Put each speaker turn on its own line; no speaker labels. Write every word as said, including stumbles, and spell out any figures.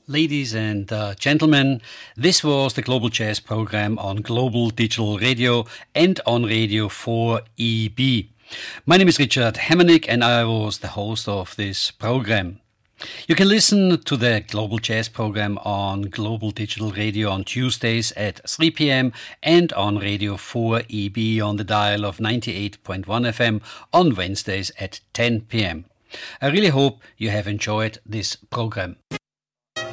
Ladies and uh, gentlemen, this was the Global Jazz program on Global Digital Radio and on Radio four E B. My name is Richard Hemmernick and I was the host of this program. You can listen to the Global Jazz program on Global Digital Radio on Tuesdays at three p.m. and on Radio four E B on the dial of ninety-eight point one F M on Wednesdays at ten p.m. I really hope you have enjoyed this program.